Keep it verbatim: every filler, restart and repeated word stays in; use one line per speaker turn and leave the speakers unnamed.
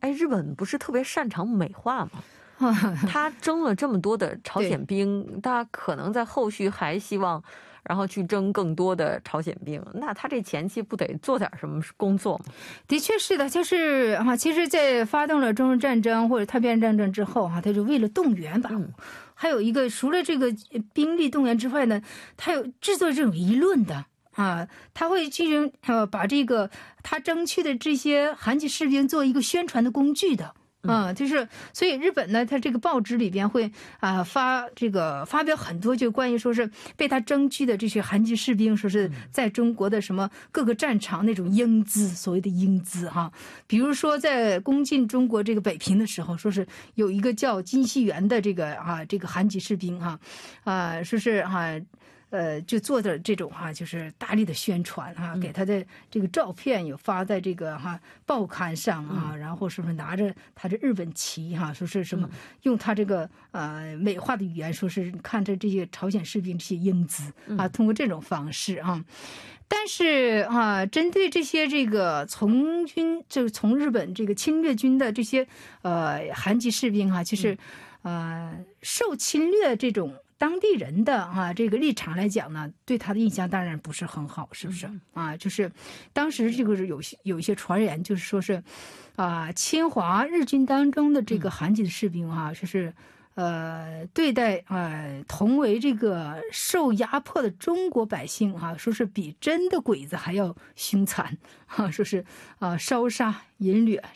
哎，日本不是特别擅长美化吗？他征了这么多的朝鲜兵，他可能在后续还希望然后去征更多的朝鲜兵，那他这前期不得做点什么工作吗？
的确是的，就是哈，其实在发动了中日战争或者太平洋战争之后哈，他就为了动员吧，
嗯，
还有一个除了这个兵力动员之外呢，他有制作这种舆论的啊，他会进行呃把这个他争取的这些韩籍士兵做一个宣传的工具的。啊，就是所以日本呢，它这个报纸里边会啊发这个发表很多就关于说是被他征集的这些韩籍士兵，说是在中国的什么各个战场那种英姿，所谓的英姿哈。比如说在攻进中国这个北平的时候，说是有一个叫金熙元的这个啊这个韩籍士兵哈啊说是哈。呃，就做的这种哈、啊，就是大力的宣传哈、啊，给他的这个照片有发在这个哈、啊、报刊上啊，然后是不是拿着他的日本旗哈、啊，说是什么用他这个呃美化的语言，说是看着这些朝鲜士兵这些英姿啊，通过这种方式啊。但是啊，针对这些这个从军，就是从日本这个侵略军的这些呃韩籍士兵啊，就是呃受侵略这种。当地人的啊这个立场来讲呢，对他的印象当然不是很好，是不是啊？就是当时这个有些有一些传言，就是说是啊，侵华日军当中的这个韩籍的士兵啊，就是呃对待呃同为这个受压迫的中国百姓啊，说是比真的鬼子还要凶残啊，说是啊烧杀淫掠